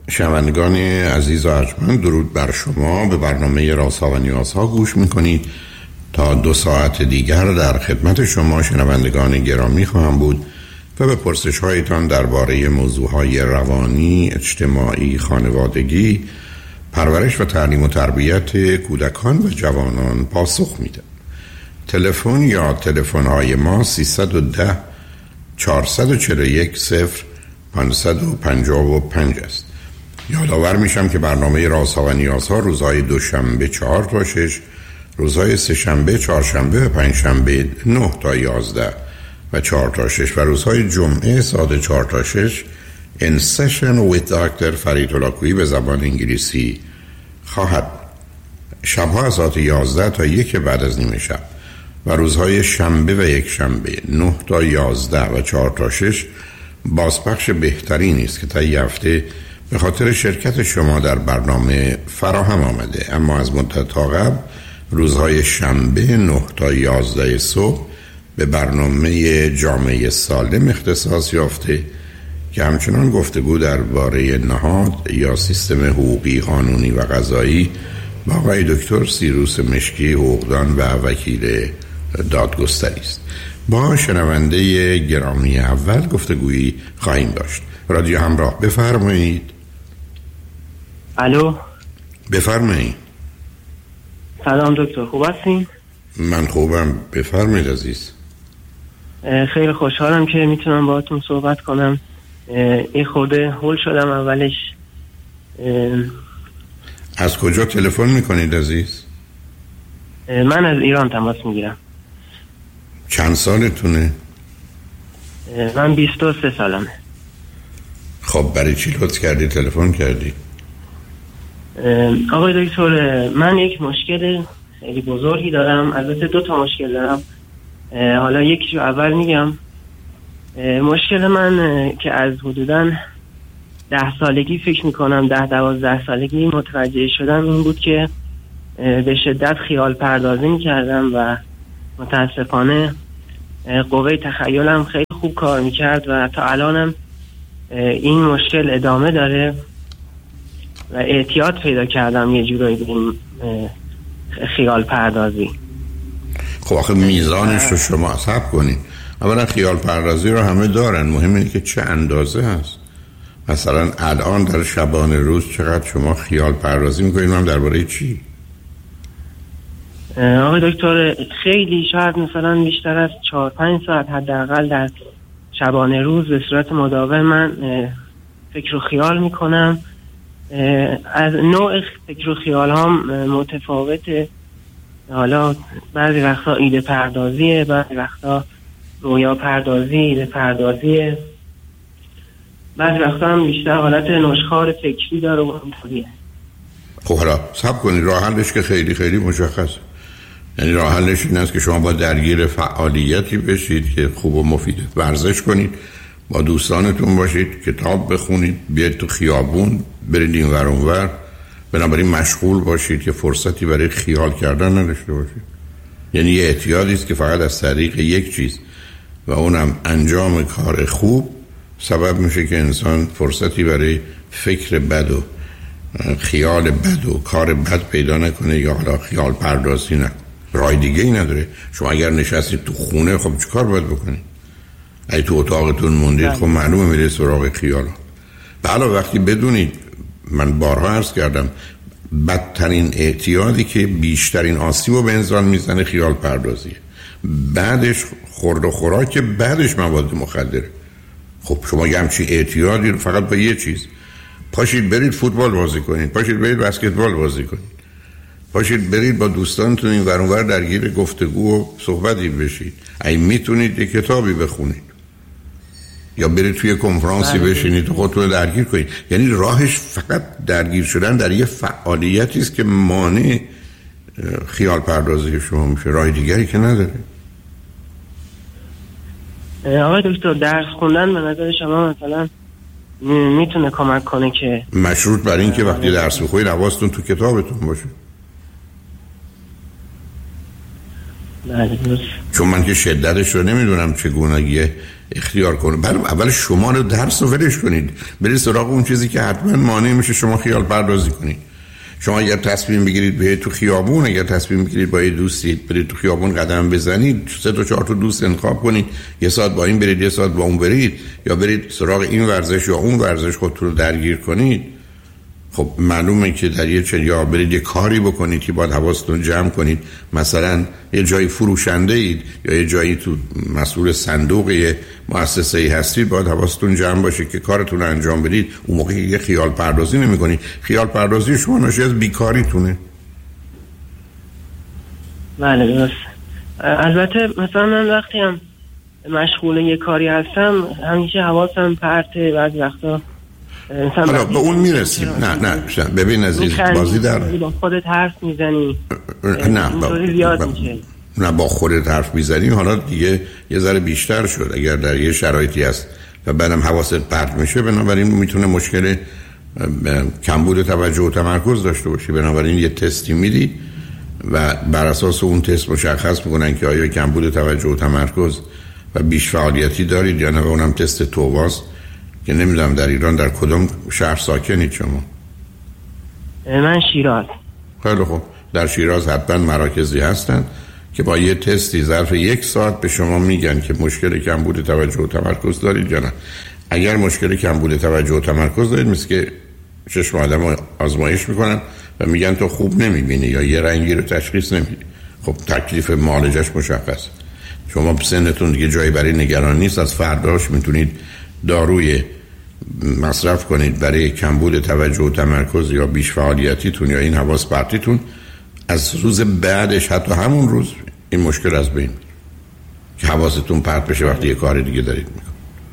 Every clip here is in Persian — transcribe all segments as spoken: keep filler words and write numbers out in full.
شنوندگان عزیز و ارجمند، درود بر شما. به برنامه رازها و نیازها گوش میکنید. تا دو ساعت دیگر در خدمت شما شنوندگان گرامی خواهم بود و به پرسش هایتان درباره موضوعهای روانی، اجتماعی، خانوادگی، پرورش و تعلیم و تربیت کودکان و جوانان پاسخ میدم. تلفن یا تلفن های ما سیصد و ده چهارصد و چهل و یک صفر پانصد و پنجاه و پنج است. یادآور میشم که برنامه رازها و نیازها روزهای دوشنبه چهار تا شش، روزهای سه شنبه، چهارشنبه و پنج شنبه نه تا یازده و چهار تا شش و روزهای جمعه ساعت چهار تا شش In Session with دکتر فرید هلاکویی به زبان انگلیسی خواهد. شبها از ساعت یازده تا یک بعد از نیمه شب و روزهای شنبه و یک شنبه نه تا یازده و چهار تا شش بازپخش بهترین است که تا یه هفته به خاطر شرکت شما در برنامه فراهم آمده. اما از مدت تا قبل روزهای شنبه نه تا یازده صبح به برنامه جامعه سالم اختصاص یافته که همچنان گفتگو درباره نهاد یا سیستم حقوقی، قانونی و قضایی با آقای دکتر سیروس مشکی، حقوقدان و وکیل دادگستری است. با شنونده گرامی اول گفتگویی خواهیم داشت. رادیو همراه، بفرمایید. الو، بفرمایید. سلام دکتر، خوب هستین؟ من خوبم، بفرمایید عزیز. خیلی خوشحالم که میتونم باهاتون صحبت کنم. یه خورده هول شدم اولش. از کجا تلفن میکنید عزیز؟ من از ایران تماس میگیرم. چند سالتونه؟ من بیست و سه سالمه. خب برای چی لطف کردی تلفن کردی؟ آقای دکتر، من یک مشکل خیلی بزرگی دارم. البته دو تا مشکل دارم. حالا یکیشو اول میگم. مشکل من که از حدوداً ده سالگی فکر میکنم ده دوازده سالگی متوجه شدم این بود که به شدت خیال پردازی میکردم و متاسفانه قوه تخیلم خیلی خوب کار میکرد و تا الانم این مشکل ادامه داره و اعتیاد پیدا کردم یه جورایی به این خیال پردازی. خب آخه میزانش رو شما حساب کنید. اولا خیال پردازی رو همه دارن، مهم اینه که چه اندازه هست. مثلا الان در شبانه روز چقدر شما خیال پردازی میکنید؟ هم درباره چی؟ آقای دکتر خیلی، شاید مثلا بیشتر از چهار پنج ساعت حداقل در شبانه روز به صورت مداوم من فکر و خیال میکنم. از نوع فکر و خیال هم متفاوته. حالا بعضی وقتا ایده پردازیه، بعضی وقتا رویا پردازی، ایده پردازیه، بعضی وقتا هم بیشتر حالت نشخوار فکری داره و همطوریه. خب حالا صبر کنید، راه حلش که خیلی خیلی مشخصه. یعنی راه حلش این است که شما با درگیر فعالیتی بشید که خوب و مفیده. ورزش کنید، با دوستانتون باشید، کتاب بخونید، بیاید تو خیابون، برید این ور اون ور. بنابراین مشغول باشید که فرصتی برای خیال کردن نداشته باشید. یعنی یه اعتیادی است که فقط از طریق یک چیز و اونم انجام کار خوب سبب میشه که انسان فرصتی برای فکر بد و خیال بد و کار بد پیدا نکنه یا حالا خیال پردازی نکنه. راه دیگه ای نداره. شما اگر نشستید تو خونه، خب چه کار باید بکنید؟ اگه تو اتاقتون موندید، خب معلومه میره سراغ خیال. بله، وقتی بدونید، من بارها عرض کردم، بدترین اعتیادی که بیشترین آسیبو به انسان میزنه خیال پردازیه. بعدش خورد و خوراک، بعدش مواد مخدره. خب شما یه همچین اعتیادی رو فقط با یه چیز، پاشید برید فوتبال بازی کنید، پاشید برید بسکتبال بازی کنید، پاشید برید با دوستانتون این ور اون ور درگیر گفتگو و صحبتی بشید. اگه میتونید یه کتابی بخونید یا برید توی کنفرانسی بشینید و خودتون درگیر کنید. یعنی راهش فقط درگیر شدن در یه فعالیتی است که مانع خیال پردازی شما میشه. راه دیگری که نداره. آقای دکتر، درس خوندن به نظر شما مثلا میتونه کمک کنه که مشروط بر این که وقتی درس بخونید حواستون تو کتابتون باشه. بله درست. چون من که شدتش رو نمیدونم چگونگی اختیار کنم. برای اول شما رو درس رو ولش کنید، برید سراغ اون چیزی که حتما مانع میشه شما خیال پردازی کنید. شما اگر تصمیم بگیرید برید تو خیابون، اگر تصمیم بگیرید با یه دوستی برید تو خیابون قدم بزنید، سه تا چهار تا دوست انتخاب کنید، یه ساعت با این برید یه ساعت با اون برید، یا برید سراغ این ورزش یا اون ورزش خودتون رو درگیر کنید. خب معلومه که در یه چه یا برید یه کاری بکنید که باید حواستون جمع کنید، مثلا یه جایی فروشنده اید یا یه جایی تو مسئول صندوق یه مؤسسه ای هستید، باید حواستون جمع باشه که کارتون رو انجام بدید. اون موقع یه خیال پردازی نمی کنید. خیال پردازی شما ناشی از بیکاریتونه. بله درست. البته مثلا من وقتی هم مشغول یه کاری هستم همیشه حواسم پرته، بعضی وقتا حالا به اون میرسیم. نه نه ببین عزیز، بازی در با خودت حرف میزنی نه با... با... نه با خودت حرف میزنی حالا دیگه یه ذره بیشتر شد. اگر در یه شرایطی هست و بعدم حواست پرت میشه، بنابراین میتونه مشکل کمبود توجه و تمرکز داشته باشی. بنابراین یه تستی میدی و بر اساس اون تست مشخص میکنن که آیا کمبود توجه و تمرکز و بیش فعالیتی دارید یا نه. و اونم تست توواست که نمیدونم در ایران در کدام شهر ساکنید شما؟ من شیراز. خیلی خوب، در شیراز حتما مراکزی هستن که با یه تستی ظرف یک ساعت به شما میگن که مشکل کمبود توجه و تمرکز دارید یا نه. اگر مشکل کمبود توجه و تمرکز دارید، مثل که چشم آدم آزمایش میکنن و میگن تو خوب نمیبینی یا یه رنگی رو تشخیص نمیدی، خب تکلیف معالجش مشخص. شما سنتون دیگه جایی برای نگران نیست. از فرداش میتونید داروی مصرف کنید برای کمبود توجه و تمرکز یا بیش فعالیتیتون یا این حواس پرتیتون. از روز بعدش، حتی همون روز، این مشکل از بین که حواستون پرت بشه وقتی یه کار دیگه دارید میکنید.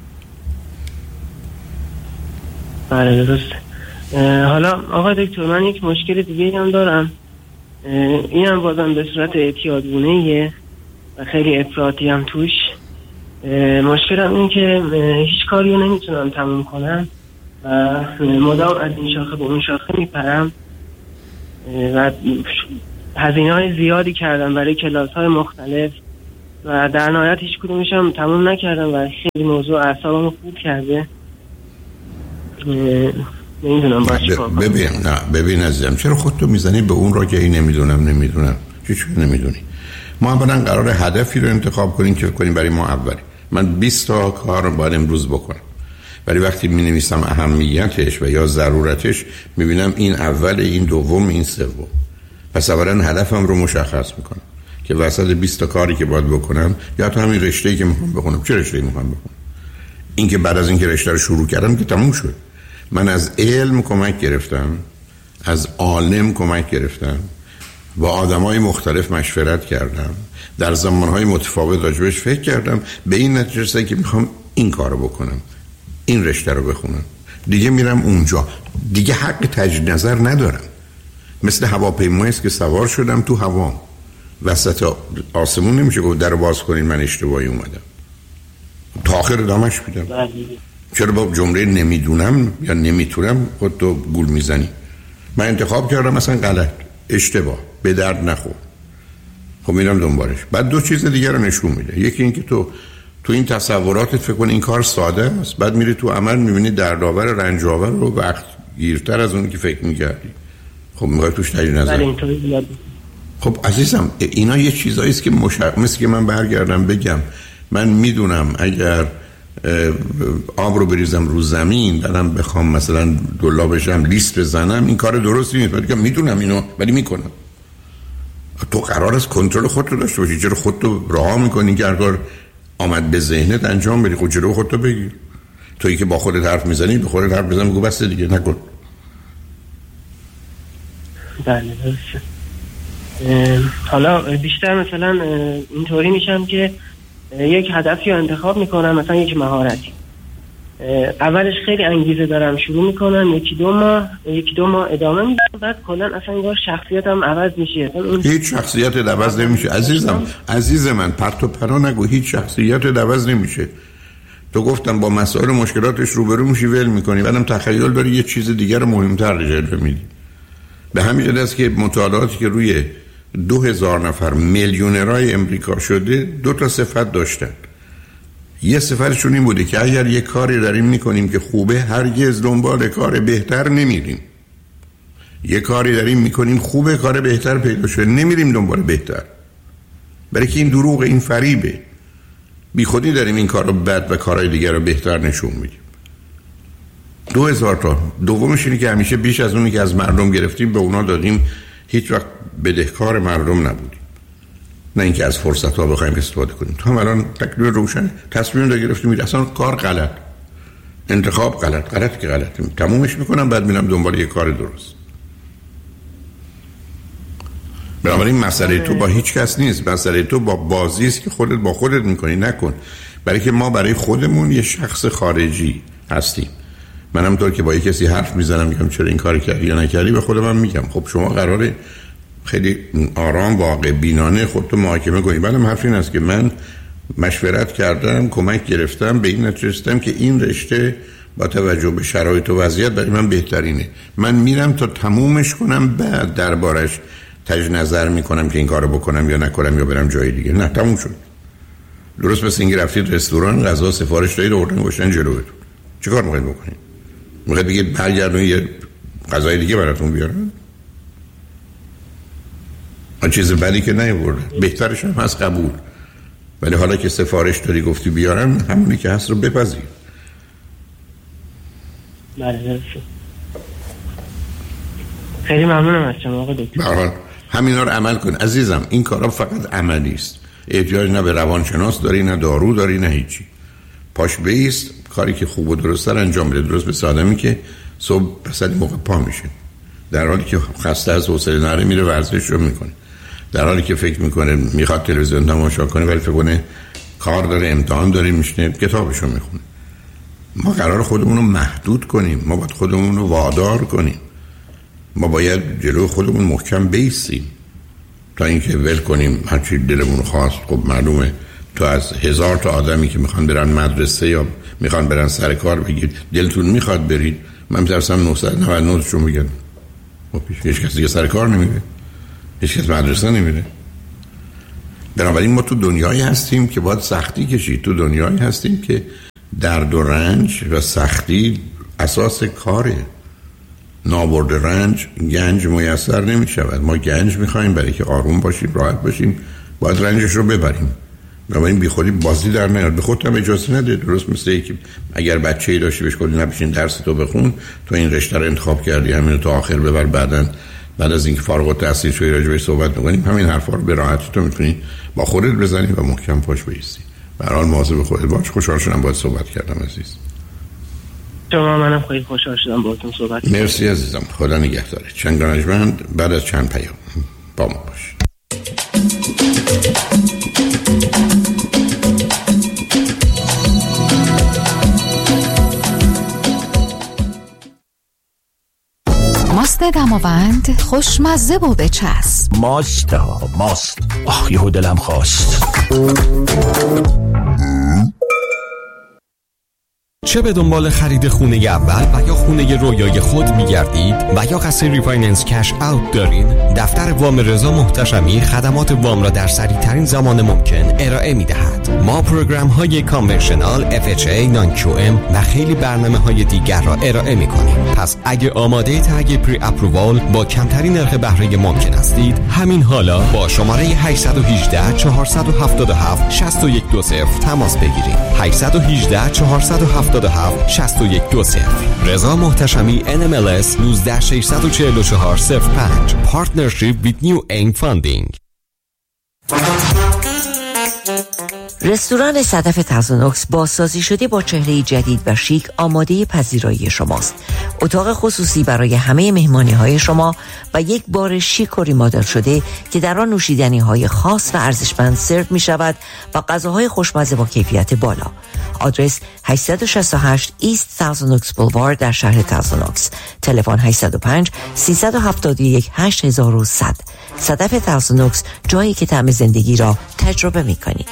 بله درست. حالا آقا دکتر، من یک مشکل دیگه هم دارم. این هم بازم به صورت اعتیادگونه‌ایه و خیلی افراطی هم توش. مشکلم این که هیچ کاری رو نمیتونم تموم کنم و مدام از این شاخه به اون شاخه میپرم و هزینه های زیادی کردم برای کلاس های مختلف و در نهایت هیچ کدومش هم تموم نکردم و خیلی موضوع اعصابمو خورد کرده. نمیدونم باید چیکار کنم. ببین نه ببین عزیزم، چرا خودتو میزنی به اون راهی؟ نمیدونم نمیدونم چی چی نمیدونی. ما اولا قرار هدفی رو انتخاب کنیم که کنیم برای ما اولی. من بیست تا کار رو باید امروز بکنم، ولی وقتی می نویسم اهمیتش و یا ضرورتش میبینم این اول، این دوم، این سوم. پس اولا هدفم رو مشخص میکنم که وسط بیست تا کاری که باید بکنم یا تا همین رشته‌ای که میخوام بخونم چه رشته‌ای میخوام بخونم. این که بعد از اینکه رشته رو شروع کردم که تموم شد. من از علم کمک گرفتم، از عالم کمک گرفتم، با آدمای مختلف مشورت کردم، در زمانهای متفاوت راجبش فکر کردم، به این نتیجه رسیدم که میخوام این کارو بکنم، این رشته رو بخونم. دیگه میرم اونجا، دیگه حق تجدید نظر ندارم. مثل هواپیمایی است که سوار شدم تو هوا، وسط آسمون نمیشه گفت درو باز کنین من اشتباهی اومدم، تا آخر ادامهش میدم. چرا با جمله نمیدونم یا نمیتونم خودتو گول میزنی؟ من انتخاب کردم مثلا غلط، اشتباه، به درد نخور، خب میرم دنبالش. بعد دو چیز دیگه رو نشون میده. یکی این که تو تو این تصوراتت فکر کن این کار ساده است، بعد میری تو عمل میبینی دردآور و رنج‌آور و وقت گیرتر از اون که فکر میکردی. خب میخوای توش تجدید نظر. خب عزیزم اینا یه چیزایی است که مشخص، مثل که من برگردم بگم من میدونم اگر آب رو بریزم رو زمین بعدم بخوام مثلا دلا بشم لیست بزنم این کار درستی نیست، ولی میدونم اینو ولی میکنم. تو قرار است کنترل خودت رو داشته باشی، چرا خودت رو رها میکنی که هر کار آمد به ذهنت انجام بدی؟ خود جلو خودت رو بگیر. تویی که با خودت حرف میزنی به خودت حرف بزن، بگو بس دیگه نکن. بله درسته. حالا بیشتر مثلا اینطوری میشم که یک هدفی رو انتخاب میکنم، مثلا یک مهارتی، اولش خیلی انگیزه دارم شروع میکنم، یکی دو ماه یکی دو ماه ادامه میدم، بعد کلا اصلا انگار شخصیتم عوض میشه. هیچ شخصیت عوض نمیشه عزیزم، عزیز من پرت و پرا نگو، هیچ شخصیت عوض نمیشه. تو گفتم با مسائل و مشکلاتش روبرو میشی ول میکنی، بعدم تخیل داری یه چیز دیگر مهمتر جلوه میدی. به همین جهت است که مطالعاتی که روی دو هزار نفر میلیونرهای امریکا شده دو تا صفت داشتن. یه صفتشون این بوده که اگر یه کاری داریم میکنیم که خوبه هرگز دنبال کار بهتر نمیریم. یه کاری داریم میکنیم خوبه کار بهتر پیدا شده نمیریم دنبال بهتر. برای که این دروغ، این فریبه. بی خودی داریم این کار رو بد و کارهای دیگر رو بهتر نشون میدیم. دو هزار تا. دومش اینه که همیشه بیش از اونی که از مردم گرفتیم به اونا دادیم، هیچ وقت بدهکار مردم نبودیم. نه اینکه از فرصت ها بخوایم استفاده کنیم. تو هم الان تکلیف روشن، تصمیم رو گرفتیم میگه اصلا کار غلط، انتخاب غلط، غلط که غلطیم، تمومش میکنم بعد میرم دنبال یه کار درست. بنابراین مسئله تو با هیچ کس نیست، مسئله تو با بازی است که خودت با خودت میکنی. نکن، برای که ما برای خودمون یه شخص خارجی هستیم. من همونطور که با یه کسی حرف میزنم میگم چرا این کار کردی یا نکردی، به خودم هم میگم خب شما قراره خیلی آرام واقع بینانه خودتو محاکمه کنی. بعدم حرف این است که من مشورت کردم، کمک گرفتم، به این نتیجه رسیدم که این رشته با توجه به شرایط و وضعیت برای من بهترینه. من میرم تا تمومش کنم، بعد دربارش تج نظر میکنم که این کارو بکنم یا نکنم یا برم جای دیگه. نه، تموم شد. درست مثل اینکه رفتید رستوران غذا سفارش دادید آوردن گوشتن جلوتون، چه کار میخواید بکنید؟ میخواید بگید برگردون یه غذای دیگه براتون بیارن؟ آن چیز بدی که نیاوردن، بهترش هم هست قبول. ولی حالا که سفارش دادی گفتی بیارن، همونی که هست رو بپذیر. بله، خیلی ممنونم از شما آقای دکتر. به هر حال همینا رو عمل کن عزیزم. این کارا فقط عملی است. احتیاج نه به روانشناس داری، نه دارو داری، نه هیچی. پاش بیست، کاری که خوب و درست تر انجام بده. درست مثل آدمی که صبح مثلا موقع پا میشه، در حالی که خسته از حوصله نره میره ورزش رو میکنه، در حالی که فکر میکنه میخواد تلویزیون تماشا کنه ولی فکر کنه کار داره، امتحان داره، میشینه کتابشو میخونه. ما قرار خودمون رو محدود کنیم، ما باید خودمون رو وادار کنیم، ما باید جلو خودمون محکم بیستیم تا اینکه ول کنیم هرچی دلمون خواست. خب معلومه تو از هزار تا آدمی که میخوان برن مدرسه یا میخوان برن سر کار بگید دلتون میخواد برید، من میترسم نهصد و نود و نه شون میگن هیچ کس دیگه سر کار نمیره، هیچ کس مدرسه نمیره. بنابراین ما تو دنیایی هستیم که باید سختی کشید، تو دنیایی هستیم که درد و رنج و سختی اساس کاره. نابرد رنج گنج میسر نمی شود. ما گنج میخوایم برای که آروم باشیم، راحت باشیم، باید رنجش رو ببریم. بنابراین بی خودی بازی در نیاد. به خودت هم اجازه نده. درست مثل اینکه اگر بچه‌ای داشتی بهش گفتی نبشین درس تو بخون، تو این رشته رو انتخاب کردی همین تا آخر ببر، بعدن بعد از اینکه فارغ التحصیل شوی راجع بهش صحبت می‌کنیم. همین حرفا رو به راحتی تو می‌تونی با خودت بزنی و محکم پاش بایستی. به هر حال مواظب خودت باش. خوشحال شدم باهات صحبت کردم عزیز. شما منم خیلی خوشحال شدم باهاتون صحبت کردم. مرسی عزیزم. خدا نگهدارت. چنگانجمند بعد از چند پیام با ما باش. ماست دماوند خوشمزه و بچسب. ماست ها ماست. آخ یهو دلم خواست. چه به دنبال خرید خونه اول و یا خونه رویای خود می‌گردید و یا قصد ریفایننس کش اوت دارید؟ دفتر وام رضا محتشمی خدمات وام را در سریع‌ترین زمان ممکن ارائه می‌دهد. ما پروگرام‌های کانونشنال، اف اچ ای، نان کیو ام و خیلی برنامه‌های دیگر را ارائه می‌کنیم. پس اگه آماده تگ پری اپرووال با کمترین نرخ بهره ممکن هستید، همین حالا با شماره هشت یک هشت چهار هفت هفت شش یک دو صفر تماس بگیرید. هشت یک هشت چهار هفت هفت شش یک دو صفر. رضا محتشمی ان ام ال اس یک نه شش چهار چهار صفر پنج. Partnership with New Aim Funding. رستوران صدف تازونوکس بازسازی شده با چهره جدید و شیک آماده پذیرایی شماست. اتاق خصوصی برای همه مهمانی های شما و یک بار شیک و ریمادل شده که در آن نوشیدنی های خاص و ارزشمند سرو می شود و غذاهای خوشمزه با کیفیت بالا. آدرس هشت شش هشت ایست تازونوکس بولوارد در شهر تازونوکس. تلفن هشت صفر پنج سیصد و هفتاد و یک هشت هزار و صد. صدف تازونوکس، جایی که طعم زندگی را تجربه می کنید.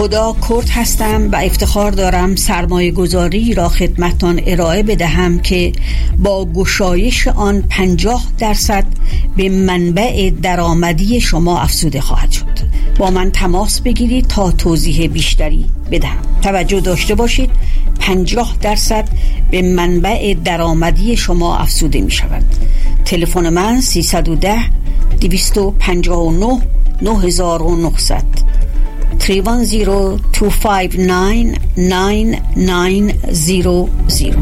هدا کرد هستم و افتخار دارم سرمایه گذاری را خدمتتان ارائه بدهم که با گشایش آن پنجاه درصد به منبع درآمدی شما افزوده خواهد شد. با من تماس بگیرید تا توضیح بیشتری بدهم. توجه داشته باشید پنجاه درصد به منبع درآمدی شما افزوده می شود. تلفن من سیصد و ده دویست و پنجاه و نه نه هزار و نهصد سه یک صفر دو پنج نه نه نه صفر صفر.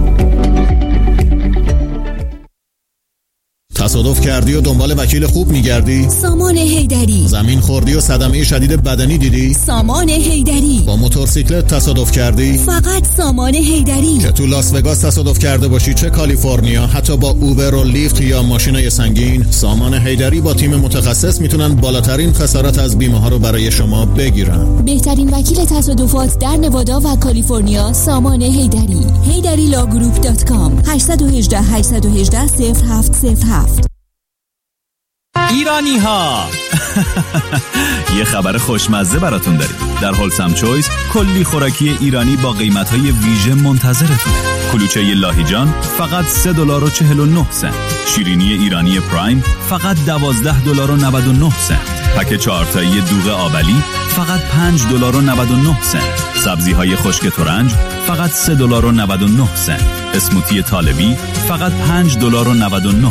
تصادف کردی و دنبال وکیل خوب میگردی؟ سامان حیدری. زمین خوردی و صدمه شدید بدنی دیدی؟ سامان حیدری. با موتورسیکلت تصادف کردی؟ فقط سامان حیدری. که تو لاس وگاس تصادف کرده باشی چه کالیفرنیا، حتی با اوبر و لیفت یا ماشینای سنگین، سامان حیدری با تیم متخصص میتونن بالاترین خسارت از بیمه ها رو برای شما بگیرن. بهترین وکیل تصادفات در نوادا و کالیفرنیا سامان حیدری. حیدری لاگروپ دات کام هشت یک هشت هشت یک هشت صفر هفت صفر هفت. ایرانی ها یه خبر خوشمزه براتون داریم. در هولسم چویس کلی خوراکی ایرانی با قیمت‌های ویژه منتظرتونه. کلوچه لاهیجان فقط سه دلار و چهل و نه سنت. شیرینی ایرانی پرایم فقط دوازده دلار و نود و نه سنت. پک چهارتایی دوغ آبلی فقط پنج دلار و نود و نه سنت. سبزی‌های خشک ترنج فقط سه دلار و نود و نه سنت. اسموتی طالبی فقط پنج دلار و نود و نه.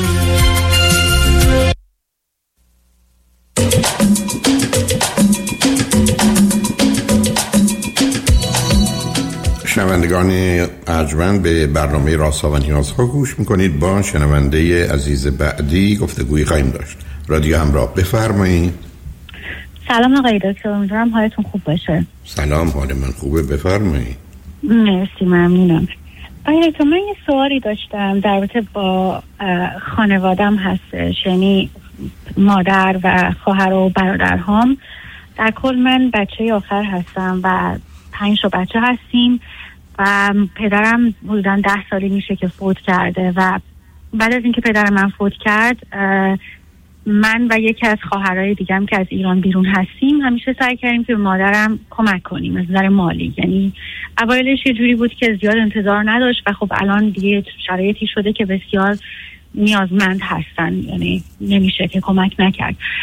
شنوندگان ارجمند به برنامه رازها و نیازها گوش میکنید. با شنونده عزیز بعدی گفتگویی خواهیم داشت. رادیو همراه، بفرمایید. سلام آقای دکتر، امیدوارم حالتون خوب باشه. سلام، حال من خوبه، بفرمایید. مرسی، ممنونم. آقای دکتر، من یه سوالی داشتم در رابطه با خانوادم هستش، یعنی مادر و خواهر و برادرهام. در کل من بچه آخر هستم و پنج تا بچه هستیم و پدرم حدوداً ده سالی میشه که فوت کرده و بعد از اینکه پدر من فوت کرد من و یکی از خواهرای دیگم که از ایران بیرون هستیم همیشه سعی کردیم که به مادرم کمک کنیم از نظر مالی. یعنی اوایلش یه جوری بود که زیاد انتظار نداشت و خب الان دیگه شرایطی شده که بسیار نیازمند هستن، یعنی نمیشه که کمک نکرد.